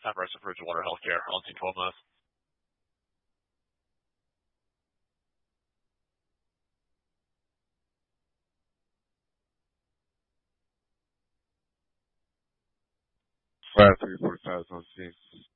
Everest and Bridgewater Healthcare on C12 Mass. Flat 345 on scene.